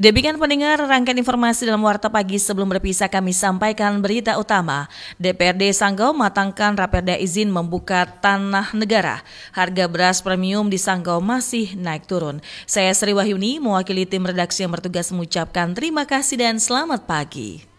Demikian pendengar, rangkaian informasi dalam Warta Pagi. Sebelum berpisah kami sampaikan berita utama. DPRD Sanggau matangkan raperda izin membuka tanah negara. Harga beras premium di Sanggau masih naik turun. Saya Sri Wahyuni mewakili tim redaksi yang bertugas mengucapkan terima kasih dan selamat pagi.